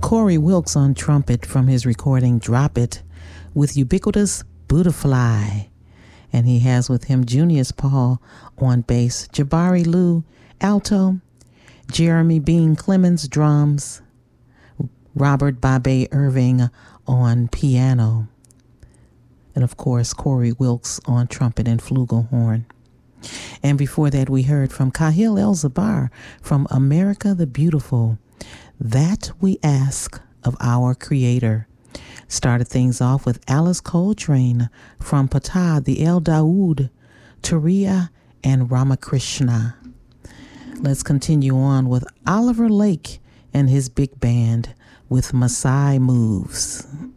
Corey Wilkes on trumpet from his recording Drop It with Ubiquitous Buddha-Fly. And he has with him Junius Paul on bass, Jabari Lou alto, Jeremy Bean Clemens drums, Robert Babe Irving on piano, and of course Corey Wilkes on trumpet and flugelhorn. And before that we heard from Kahil El-Zabar from America the Beautiful, That We Ask of Our Creator. Started things off with Alice Coltrane from Patah, the El Daoud, Turiya, and Ramakrishna. Let's continue on with Oliver Lake and his big band with Maasai Moves.